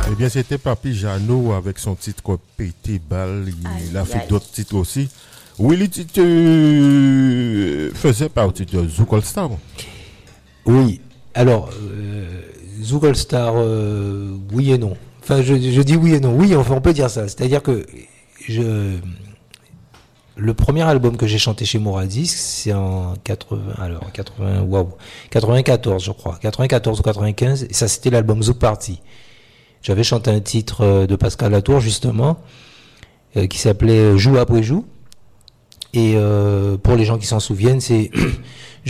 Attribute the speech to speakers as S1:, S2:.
S1: Eh bien, c'était Papi Jeannot avec son titre Pété Balle. Il a fait d'autres titres aussi. Willy, tu faisais partie de Zouk All Star.
S2: Oui. Alors, Zouk All Star, oui et non. Enfin, je dis oui et non. Oui, enfin, on peut dire ça. C'est-à-dire que le premier album que j'ai chanté chez Moradisc, c'est en 94, je crois. 94 ou 95. Et ça, c'était l'album Zouk Party. J'avais chanté un titre de Pascal Latour, justement, qui s'appelait Joue après joue. Et pour les gens qui s'en souviennent, c'est